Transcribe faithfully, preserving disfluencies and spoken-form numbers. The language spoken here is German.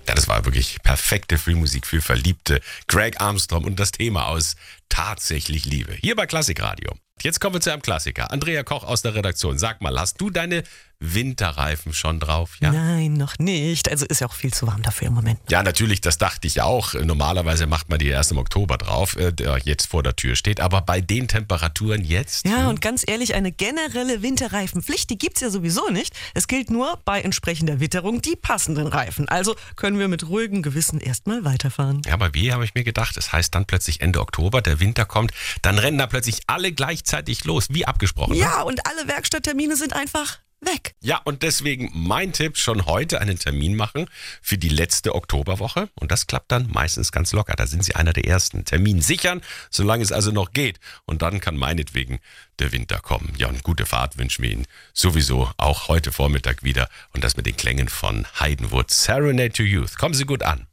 Ja, das war wirklich perfekte Filmmusik für Verliebte. Greg Armstrong und das Thema aus Tatsächlich Liebe. Hier bei Klassikradio. Jetzt kommen wir zu einem Klassiker. Andrea Koch aus der Redaktion. Sag mal, hast du deine Winterreifen schon drauf? Ja? Nein, noch nicht. Also ist ja auch viel zu warm dafür im Moment. Ja, natürlich, das dachte ich auch. Normalerweise macht man die erst im Oktober drauf, der jetzt vor der Tür steht. Aber bei den Temperaturen jetzt? Ja, und ganz ehrlich, eine generelle Winterreifenpflicht, die gibt's ja sowieso nicht. Es gilt nur bei entsprechender Witterung die passenden Reifen. Also können wir mit ruhigem Gewissen erstmal weiterfahren. Ja, aber wie, habe ich mir gedacht. Das heißt dann plötzlich Ende Oktober, der Winter kommt, dann rennen da plötzlich alle gleichzeitig los, wie abgesprochen. Ja, ne? und alle Werkstatttermine sind einfach weg. Ja, und deswegen mein Tipp, schon heute einen Termin machen für die letzte Oktoberwoche. Und das klappt dann meistens ganz locker. Da sind Sie einer der Ersten. Termin sichern, solange es also noch geht. Und dann kann meinetwegen der Winter kommen. Ja, und gute Fahrt wünschen wir Ihnen sowieso auch heute Vormittag wieder. Und das mit den Klängen von Heidenwood. Serenade to Youth. Kommen Sie gut an.